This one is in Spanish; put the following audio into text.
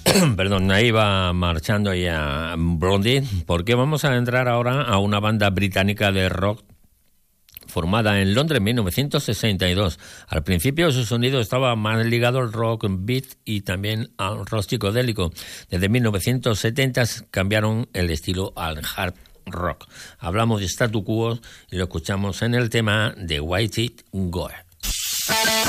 Perdón, ahí va marchando ya Blondie, porque vamos a entrar ahora a una banda británica de rock formada en Londres en 1962. Al principio su sonido estaba más ligado al rock beat y también al rock psicodélico. Desde 1970 cambiaron el estilo al hard rock. Hablamos de Statu Quo y lo escuchamos en el tema de White It Goer.